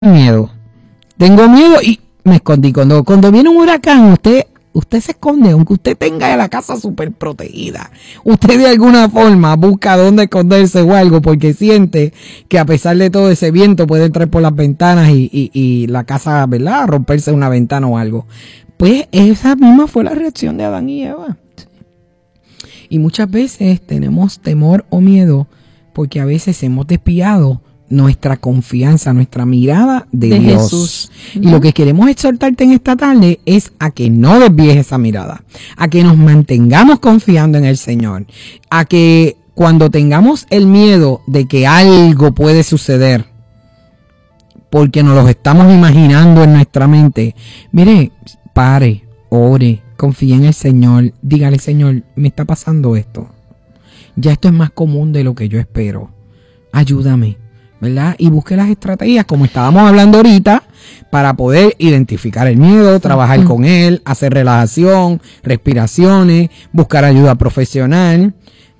miedo. Tengo miedo y me escondí. Cuando viene un huracán, usted se esconde, aunque usted tenga la casa súper protegida. Usted de alguna forma busca dónde esconderse o algo, porque siente que a pesar de todo ese viento puede entrar por las ventanas y la casa, ¿verdad?, romperse una ventana o algo. Pues esa misma fue la reacción de Adán y Eva. Y muchas veces tenemos temor o miedo porque a veces hemos desviado nuestra confianza, nuestra mirada de Dios. Jesús. Y lo que queremos exhortarte en esta tarde es a que no desvíes esa mirada, a que nos mantengamos confiando en el Señor, a que cuando tengamos el miedo de que algo puede suceder, porque nos lo estamos imaginando en nuestra mente, mire, pare, ore, confíe en el Señor, dígale: Señor, me está pasando esto, ya esto es más común de lo que yo espero, ayúdame, ¿verdad? Y busque las estrategias, como estábamos hablando ahorita, para poder identificar el miedo, trabajar con él, hacer relajación, respiraciones, buscar ayuda profesional.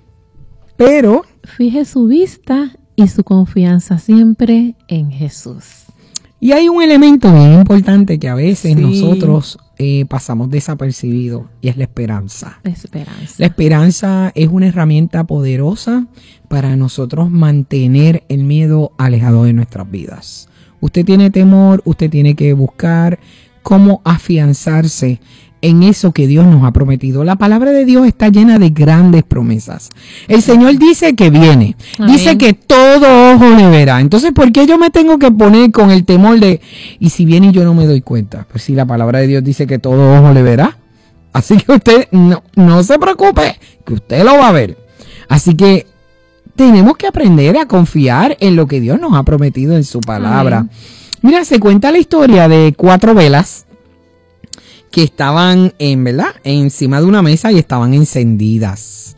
Pero fije su vista y su confianza siempre en Jesús. Y hay un elemento bien importante que a veces nosotros pasamos desapercibido, y es la esperanza. La esperanza es una herramienta poderosa para nosotros mantener el miedo alejado de nuestras vidas. Usted tiene temor, usted tiene que buscar cómo afianzarse en eso que Dios nos ha prometido. La palabra de Dios está llena de grandes promesas. El Señor dice que viene. Amén. Dice que todo ojo le verá. Entonces, ¿por qué yo me tengo que poner con el temor de, y si viene y yo no me doy cuenta? Pues si la palabra de Dios dice que todo ojo le verá. Así que usted no se preocupe, que usted lo va a ver. Así que tenemos que aprender a confiar en lo que Dios nos ha prometido en su palabra. Amén. Mira, se cuenta la historia de 4 velas que estaban encima de una mesa y estaban encendidas.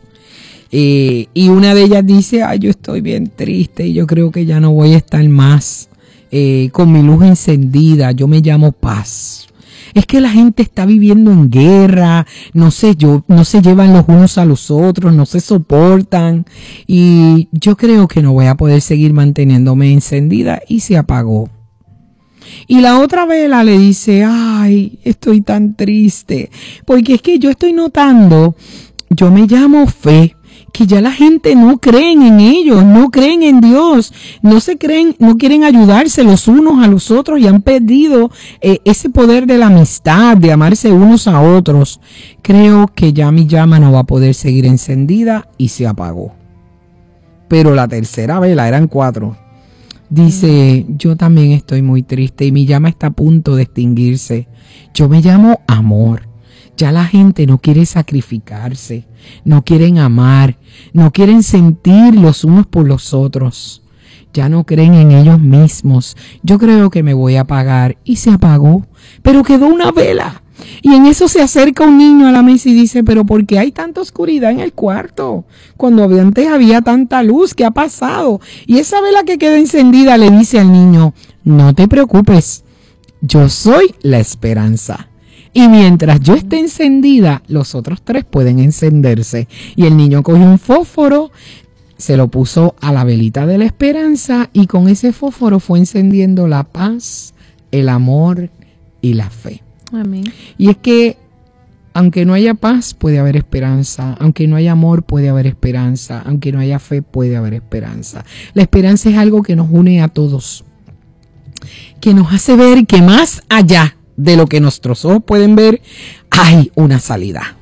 Y una de ellas dice: ay, yo estoy bien triste y yo creo que ya no voy a estar más con mi luz encendida. Yo me llamo Paz. Es que la gente está viviendo en guerra, no se llevan los unos a los otros, no se soportan. Y yo creo que no voy a poder seguir manteniéndome encendida, y se apagó. Y la otra vela le dice: ay, estoy tan triste, porque es que yo estoy notando, yo me llamo Fe, que ya la gente no creen en ellos, no creen en Dios, no quieren ayudarse los unos a los otros y han perdido ese poder de la amistad, de amarse unos a otros. Creo que ya mi llama no va a poder seguir encendida, y se apagó. Pero la tercera vela, eran 4. Dice: yo también estoy muy triste y mi llama está a punto de extinguirse. Yo me llamo Amor. Ya la gente no quiere sacrificarse, no quieren amar, no quieren sentir los unos por los otros. Ya no creen en ellos mismos. Yo creo que me voy a apagar. Y se apagó, pero quedó una vela. Y en eso se acerca un niño a la mesa y dice: pero ¿por qué hay tanta oscuridad en el cuarto? Cuando antes había tanta luz, ¿qué ha pasado? Y esa vela que queda encendida le dice al niño: no te preocupes, yo soy la esperanza. Y mientras yo esté encendida, los otros 3 pueden encenderse. Y el niño cogió un fósforo, se lo puso a la velita de la esperanza, y con ese fósforo fue encendiendo la paz, el amor y la fe. Amén. Y es que aunque no haya paz, puede haber esperanza. Aunque no haya amor, puede haber esperanza. Aunque no haya fe, puede haber esperanza. La esperanza es algo que nos une a todos, que nos hace ver que más allá de lo que nuestros ojos pueden ver, hay una salida.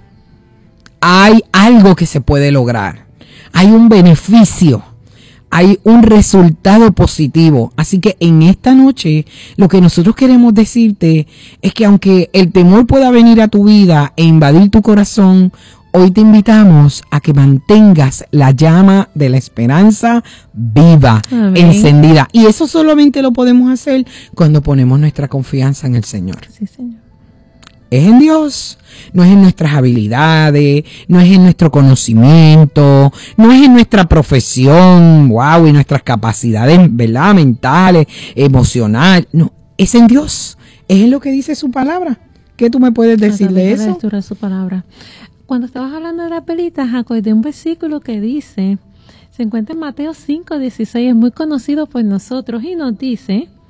Hay algo que se puede lograr. Hay un beneficio. Hay un resultado positivo. Así que en esta noche lo que nosotros queremos decirte es que aunque el temor pueda venir a tu vida e invadir tu corazón, hoy te invitamos a que mantengas la llama de la esperanza viva, amén, encendida. Y eso solamente lo podemos hacer cuando ponemos nuestra confianza en el Señor. Sí, Señor. Es en Dios, no es en nuestras habilidades, no es en nuestro conocimiento, no es en nuestra profesión, y nuestras capacidades, ¿verdad?, mentales, emocionales. No, es en Dios, es en lo que dice su palabra. ¿Qué tú me puedes decir de eso? Su palabra. Cuando estabas hablando de las velitas, acordé un versículo que dice, se encuentra en Mateo 5:16, es muy conocido por nosotros, y nos dice: